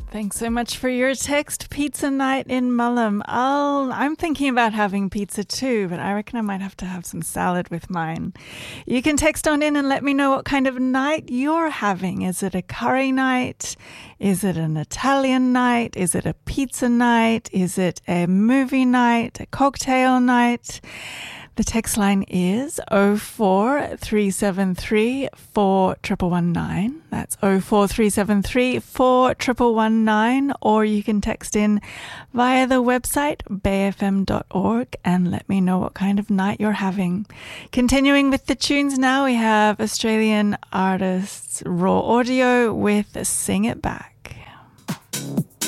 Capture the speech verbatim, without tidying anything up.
Thanks so much for your text. Pizza night in Mullum. I'll, I'm thinking about having pizza too, but I reckon I might have to have some salad with mine. You can text on in and let me know what kind of night you're having. Is it a curry night? Is it an Italian night? Is it a pizza night? Is it a movie night? A cocktail night? The text line is oh four three seven three four one one nine. That's oh four three seven three four one one nine. Or you can text in via the website bay f m dot org and let me know what kind of night you're having. Continuing with the tunes now, we have Australian artists Raw Audio with Sing It Back.